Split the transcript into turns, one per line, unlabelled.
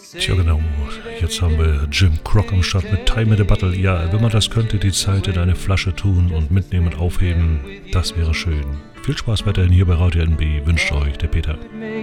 Tja genau, jetzt haben wir Jim Croc am Start mit Time in the Battle. Ja, wenn man das könnte, die Zeit in eine Flasche tun und mitnehmen und aufheben, das wäre schön. Viel Spaß weiterhin hier bei Radio NB, wünscht euch der Peter.